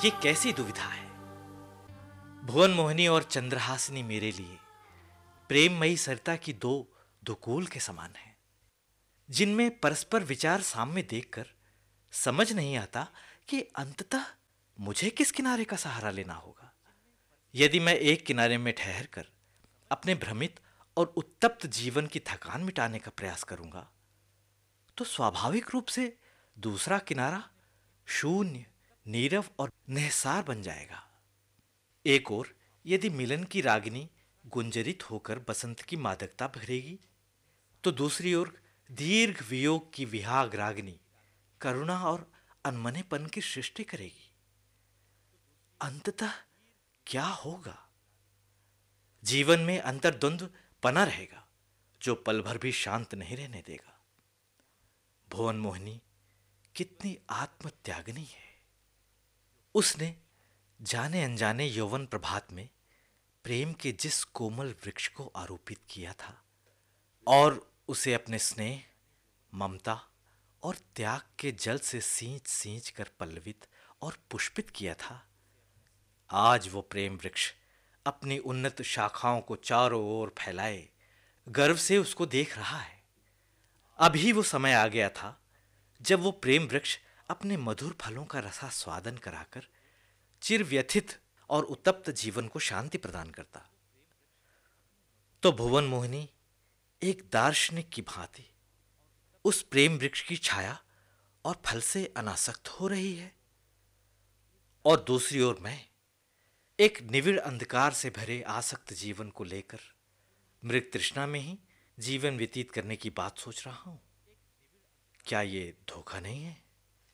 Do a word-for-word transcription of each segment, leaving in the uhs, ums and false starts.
ये कैसी दुविधा है। भुवन मोहिनी और चंद्रहासिनी मेरे लिए प्रेममयी सरिता की दो दुकूल के समान हैं, जिनमें परस्पर विचार साम्य देखकर समझ नहीं आता कि अंततः मुझे किस किनारे का सहारा लेना होगा। यदि मैं एक किनारे में ठहरकर अपने भ्रमित और उत्तप्त जीवन की थकान मिटाने का प्रयास करूंगा, तो स्वाभाविक रूप से दूसरा किनारा शून्य, नीरव और निस्सार बन जाएगा। एक ओर यदि मिलन की रागिनी गुंजरित होकर बसंत की मादकता भरेगी, तो दूसरी ओर दीर्घ वियोग की विहाग रागिनी करुणा और अनमनेपन की सृष्टि करेगी। अंततः क्या होगा? जीवन में अंतर्द्वंद्व बना रहेगा, जो पल भर भी शांत नहीं रहने देगा। भुवन मोहिनी कितनी आत्मत्यागिनी है। उसने जाने अनजाने यौवन प्रभात में प्रेम के जिस कोमल वृक्ष को आरोपित किया था और उसे अपने स्नेह, ममता और त्याग के जल से सींच सींच कर पल्लवित और पुष्पित किया था, आज वो प्रेम वृक्ष अपनी उन्नत शाखाओं को चारों ओर फैलाए गर्व से उसको देख रहा है। अभी वो समय आ गया था जब वो प्रेम वृक्ष अपने मधुर फलों का रसा स्वादन कराकर चिर व्यथित और उत्तप्त जीवन को शांति प्रदान करता। तो भुवन मोहिनी एक दार्शनिक की भांति उस प्रेम वृक्ष की छाया और फल से अनासक्त हो रही है, और दूसरी ओर मैं एक निविड़ अंधकार से भरे आसक्त जीवन को लेकर मृग तृष्णा में ही जीवन व्यतीत करने की बात सोच रहा हूं। क्या ये धोखा नहीं है?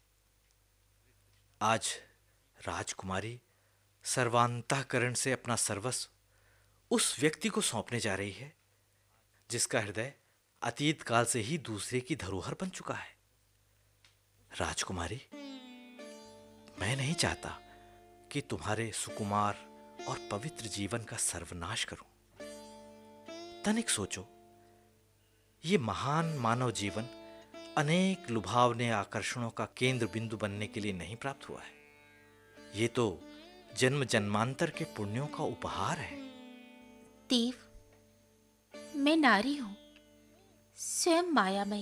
आज राजकुमारी सर्वांतःकरण से अपना सर्वस्व उस व्यक्ति को सौंपने जा रही है जिसका हृदय अतीत काल से ही दूसरे की धरोहर बन चुका है। राजकुमारी, मैं नहीं चाहता कि तुम्हारे सुकुमार और पवित्र जीवन का सर्वनाश करूं। तनिक सोचो, ये महान मानव जीवन अनेक लुभावने आकर्षणों का केंद्र बिंदु बनने के लिए नहीं प्राप्त हुआ है। ये तो जन्म जन्मांतर के पुण्यों का उपहार है। देव, मैं नारी हूं, स्वयं मायामयी।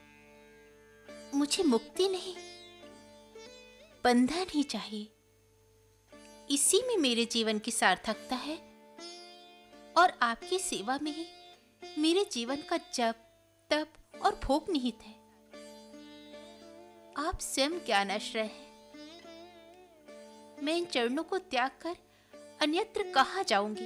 मुझे मुक्ति नहीं, बंधन ही चाहिए। इसी में मेरे जीवन की सार्थकता है और आपकी सेवा में ही मेरे जीवन का जप, तप और भोग निहित है। आप स्वयं ज्ञानाश्रय हैं। मैं इन चरणों को त्याग कर अन्यत्र कहां जाऊंगी?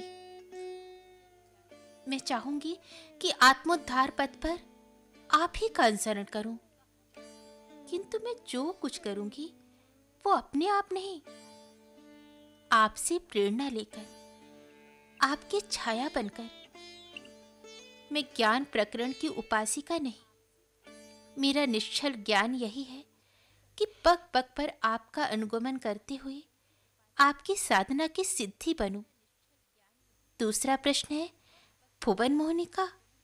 मैं चाहूंगी कि आत्मोद्धार पथ पर आप ही का अनुसरण करूं, किंतु मैं जो कुछ करूंगी वो अपने आप नहीं, आपसे प्रेरणा लेकर, आपकी छाया बनकर। मैं ज्ञान प्रकरण की उपासिका नहीं। मेरा निश्चल ज्ञान यही है कि पग पग पर आपका अनुगमन करते हुए आपकी साधना की सिद्धि बनूं। दूसरा प्रश्न है भुवन मोहिनी का,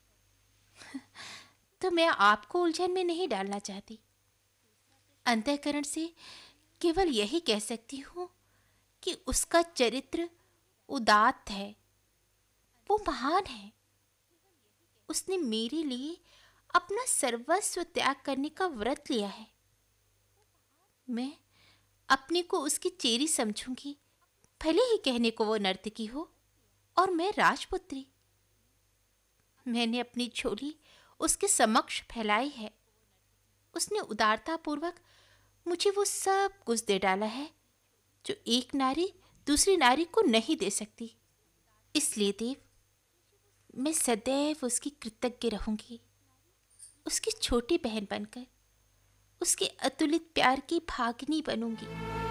तो मैं आपको उलझन में नहीं डालना चाहती। अंतःकरण से केवल यही कह सकती हूं कि उसका चरित्र उदात्त है, वो महान है। उसने मेरे लिए अपना सर्वस्व त्याग करने का व्रत लिया है। मैं अपने को उसकी चेरी समझूंगी, भले ही कहने को वो नर्तकी हो और मैं राजपुत्री। मैंने अपनी झोली उसके समक्ष फैलाई है। उसने उदारतापूर्वक मुझे वो सब कुछ दे डाला है जो एक नारी दूसरी नारी को नहीं दे सकती। इसलिए देव, मैं सदैव उसकी कृतज्ञ रहूंगी, उसकी छोटी बहन बनकर, उसके अतुलित प्यार की भागिनी बनूंगी।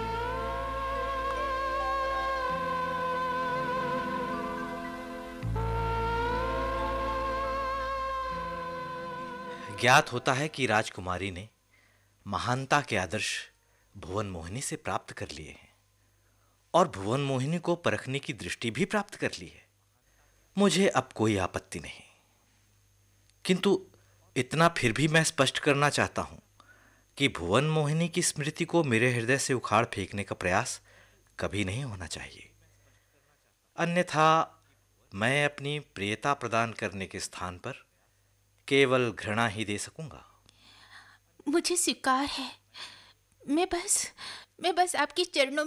ज्ञात होता है कि राजकुमारी ने महानता के आदर्श भुवन मोहिनी से प्राप्त कर लिए हैं और भुवन मोहिनी को परखने की दृष्टि भी प्राप्त कर ली है। मुझे अब कोई आपत्ति नहीं, किंतु इतना फिर भी मैं स्पष्ट करना चाहता हूं कि भुवन मोहिनी की स्मृति को मेरे हृदय से उखाड़ फेंकने का प्रयास कभी नहीं होना चाहिए, अन्यथा मैं अपनी प्रियता प्रदान करने के स्थान पर केवल घृणा ही दे सकूंगा। मुझे स्वीकार है। मैं बस मैं बस आपके चरणों